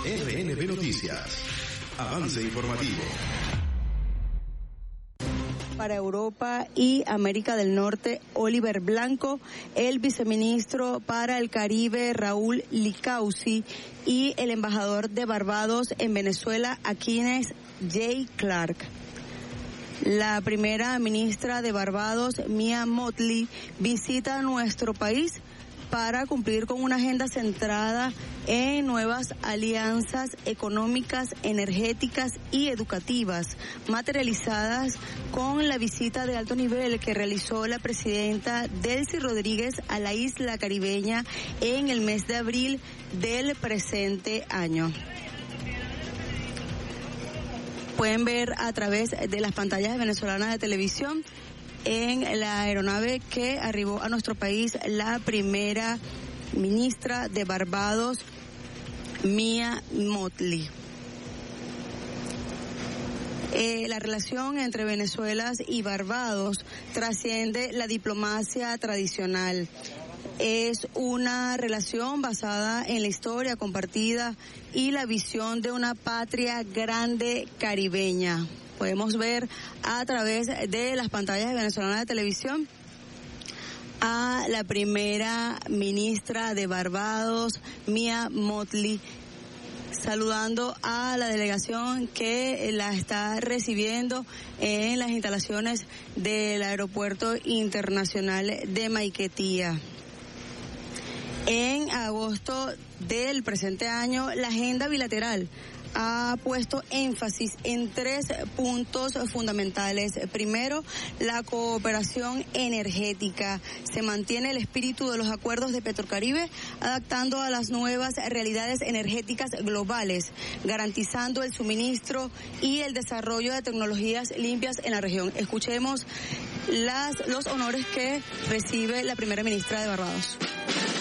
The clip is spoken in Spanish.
RNB Noticias. Avance informativo. Para Europa y América del Norte, Oliver Blanco, el viceministro para el Caribe, Raúl Licausi, y el embajador de Barbados en Venezuela, Akines J. Clark. La primera ministra de Barbados, Mia Mottley, visita nuestro país para cumplir con una agenda centrada en nuevas alianzas económicas, energéticas y educativas, materializadas con la visita de alto nivel que realizó la presidenta Delcy Rodríguez a la isla caribeña en el mes de abril del presente año. Pueden ver a través de las pantallas venezolanas de televisión en la aeronave que arribó a nuestro país la primera ministra de Barbados, Mia Mottley. La relación entre Venezuela y Barbados trasciende la diplomacia tradicional. Es una relación basada en la historia compartida y la visión de una patria grande caribeña. Podemos ver a través de las pantallas venezolanas de televisión a la primera ministra de Barbados, Mia Mottley, saludando a la delegación que la está recibiendo en las instalaciones del Aeropuerto Internacional de Maiquetía. En agosto del presente año, la agenda bilateral ha puesto énfasis en 3 puntos fundamentales. Primero, la cooperación energética. Se mantiene el espíritu de los acuerdos de Petrocaribe, adaptando a las nuevas realidades energéticas globales, garantizando el suministro y el desarrollo de tecnologías limpias en la región. Escuchemos los honores que recibe la primera ministra de Barbados.